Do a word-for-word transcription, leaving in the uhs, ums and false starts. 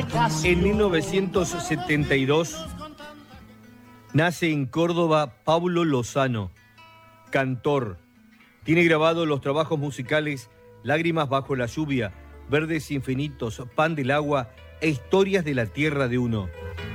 En mil novecientos setenta y dos nace en Córdoba Paulo Lozano, cantor. Tiene grabados los trabajos musicales Lágrimas bajo la lluvia, Verdes infinitos, Pan del agua e Historias de la tierra de uno.